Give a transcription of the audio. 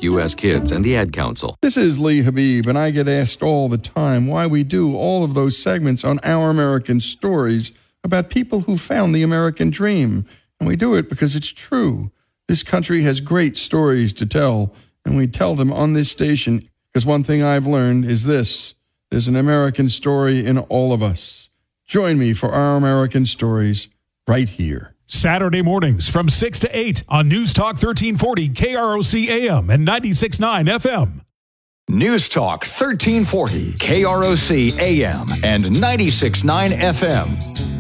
U.S. Kids and the Ad Council. This is Lee Habib, and I get asked all the time why we do all of those segments on Our American Stories about people who found the American dream. And we do it because it's true. This country has great stories to tell, and we tell them on this station because one thing I've learned is this: there's an American story in all of us. Join me for Our American Stories right here. Saturday mornings from 6 to 8 on News Talk 1340 KROC AM and 96.9 FM. News Talk 1340 KROC AM and 96.9 FM.